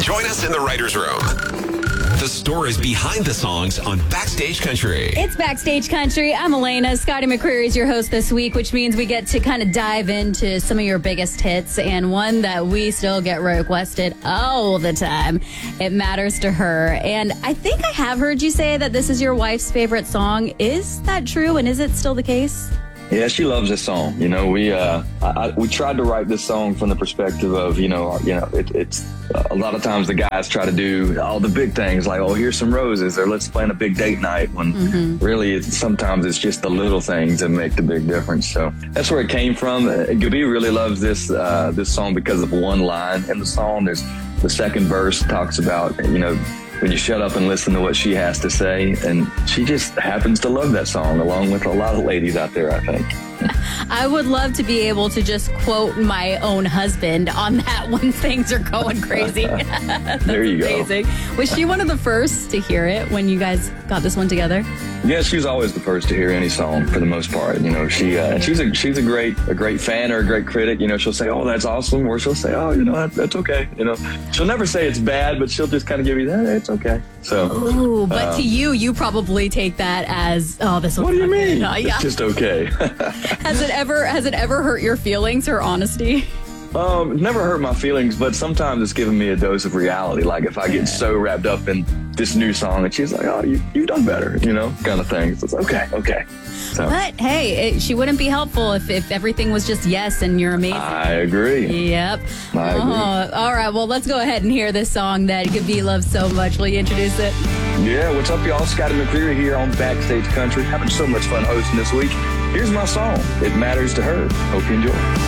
Join us in the writer's room. The stories behind the songs on Backstage Country. It's Backstage Country. I'm Elena. Scotty McCreery is your host this week, which means we get to kind of dive into some of your biggest hits, and one that we still get requested all the time. It Matters to Her. And I think I have heard you say that this is your wife's favorite song. Is that true, and is it still the case? Yeah, she loves this song. You know, we tried to write this song from the perspective of, it's a lot of times the guys try to do all the big things like, oh, here's some roses, or let's plan a big date night, when really sometimes it's just the little things that make the big difference. So that's where it came from. Gabi really loves this song because of one line in the song. There's the second verse talks about, when you shut up and listen to what she has to say. And she just happens to love that song, along with a lot of ladies out there, I think. I would love to be able to just quote my own husband on that when things are going crazy. There you amazing. Go. Was she one of the first to hear it when you guys got this one together? Yeah, she was always the first to hear any song for the most part. She's a great fan or a great critic. She'll say, "Oh, that's awesome," or she'll say, "Oh, that's okay." She'll never say it's bad, but she'll just kind of give you that. It's okay. So, but to you probably take that as, "Oh, this." What do you mean? Yeah. It's just okay. Has it ever hurt your feelings, her honesty? Never hurt my feelings, but sometimes it's given me a dose of reality. Like if I get so wrapped up in this new song and she's like, "Oh, you've done better," kind of thing. So it's okay. So. But hey, she wouldn't be helpful if everything was just yes and you're amazing. I agree. Yep. I agree. All right, well, let's go ahead and hear this song that Gabi loves so much. Will you introduce it? Yeah, what's up, y'all? Scotty McCreery here on Backstage Country. Having so much fun hosting this week. Here's my song, It Matters to Her. Hope you enjoy.